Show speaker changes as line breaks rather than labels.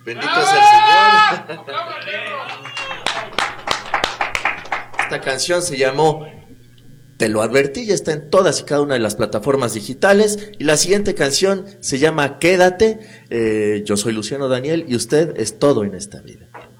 Bendito sea el Señor. Esta canción se llamó Te lo advertí, ya está en todas y cada una de las plataformas digitales. Y la siguiente canción se llama Quédate. Yo soy Luciano Daniel y usted es todo en esta vida.